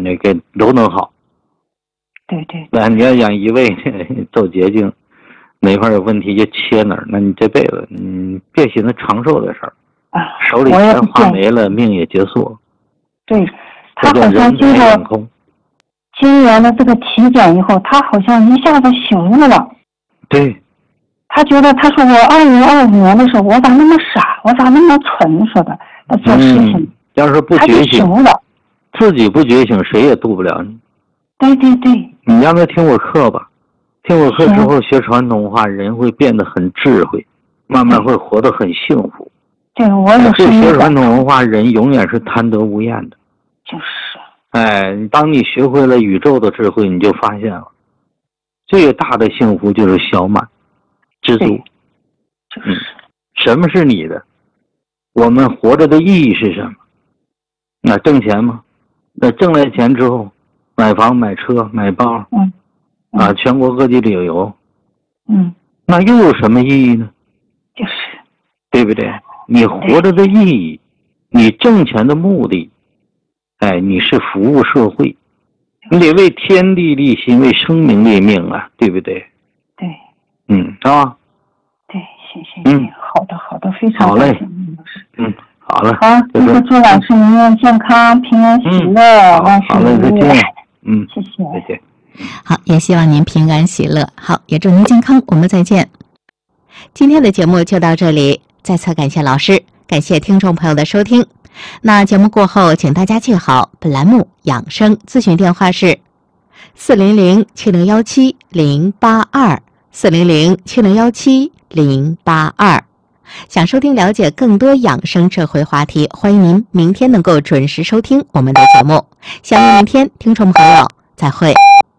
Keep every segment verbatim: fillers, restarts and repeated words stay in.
那个都能好。 对对。 那你要想一味走捷径，哪块有问题就切哪儿，那你这辈子你别寻思长寿的事儿啊， 手里钱花没了，命也结束。 对，他好像经过今年的这个体检以后，他好像一下子醒悟了。 对。 他觉得，他说我二零二五年的时候，我咋那么傻，我咋那么蠢，说的做事情。 嗯，要是不觉醒，自己不觉醒，谁也渡不了你。 对对对。 你让他听我课吧，听我课之后学传统文化，人会变得很智慧，慢慢会活得很幸福。 对，我也是。 不学传统文化，人永远是贪得无厌的。 就是。 哎，当你学会了宇宙的智慧，你就发现了，最大的幸福就是小满。知足，嗯，什么是你的？我们活着的意义是什么？那挣钱吗？那挣来钱之后，买房、买车、买包， 嗯， 啊，全国各地旅游， 嗯， 那又有什么意义呢？ 就是， 对不对？你活着的意义，你挣钱的目的，哎，你是服务社会，你得为天地立心，为生命立命啊，对不对？ 对。 嗯，是吧？ 对，谢谢你。嗯，好的，好的，非常好嘞。嗯，好了。 好，那就祝老师您愿健康、平安喜乐，万事如意。 再见。嗯， 谢谢。 再见。 好，也希望您平安喜乐。好，也祝您健康。我们再见。今天的节目就到这里，再次感谢老师，感谢听众朋友的收听。那节目过后，请大家记好，本栏目养生咨询电话是四零零七零幺七零八二。四零零七零幺七零八二，想收听了解更多养生社会话题，欢迎您明天能够准时收听我们的节目。相约明天，听众朋友再会。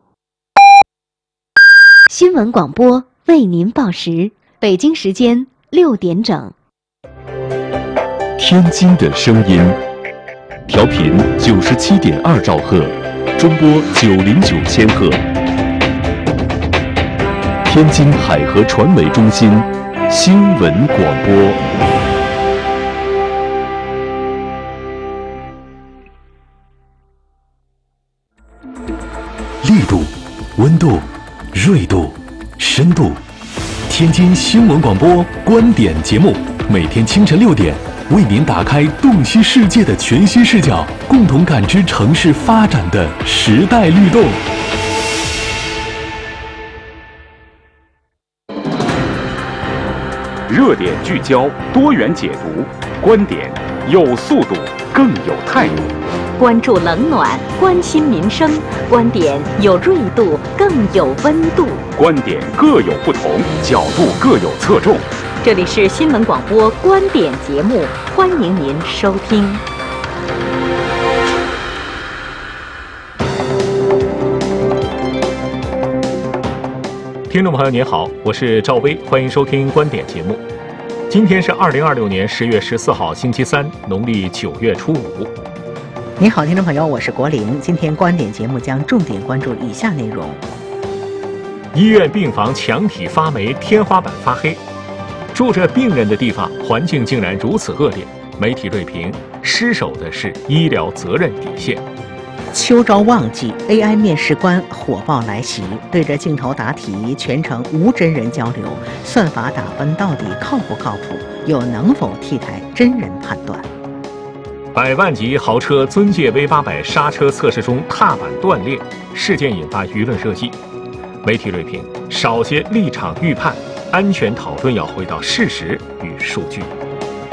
新闻广播为您报时，北京时间六点整。 天津的声音，调频九十七点二兆赫，中波九零九千赫。天津海河传媒中心新闻广播。力度、温度、锐度、深度。天津新闻广播观点节目，每天清晨六点，为您打开洞悉世界的全新视角，共同感知城市发展的时代律动。 热点聚焦，多元解读，观点有速度，更有态度。 关注冷暖，关心民生，观点有锐度，更有温度。 观点各有不同，角度各有侧重。 这里是新闻广播观点节目，欢迎您收听。 听众朋友您好，我是赵薇，欢迎收听观点节目。今天是二零二六年十月十四号星期三，农历九月初五。 你好，听众朋友，我是国林。今天观点节目将重点关注以下内容： 医院病房墙体发霉，天花板发黑，住着病人的地方环境竟然如此恶劣。媒体锐评：失守的是医疗责任底线。 秋招旺季 ，A I 面试官火爆来袭，对着镜头答题，全程无真人交流，算法打分到底靠不靠谱？又能否替代真人判断？ 百万级豪车尊界 V 八百刹车测试中踏板断裂，事件引发舆论热议。媒体锐评：少些立场预判，安全讨论要回到事实与数据。